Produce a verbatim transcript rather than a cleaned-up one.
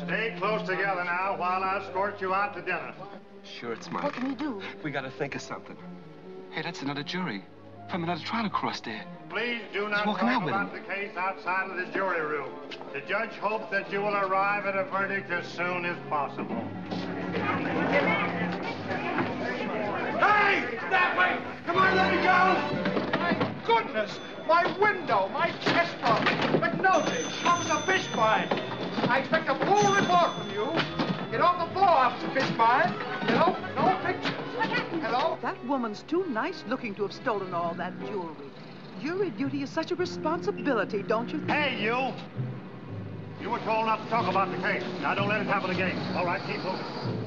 Stay close together now while I escort you out to dinner. Sure, it's Mike. What can you do? We gotta think of something. Hey, that's another jury. From another trial across there. Please do not walking talk out with about him. the case outside of the jury room. The judge hopes that you will arrive at a verdict as soon as possible. Hey! That way! Come on, let me go! My goodness! My window, my chest rub, McNulty, office of Fishbine. I expect a full report from you. Get off the floor, Officer Fishbine. Get off, no pictures. Hello? That woman's too nice looking to have stolen all that jewelry. Jury duty is such a responsibility, don't you think? Hey, you! You were told not to talk about the case. Now, don't let it happen again. All right, keep moving.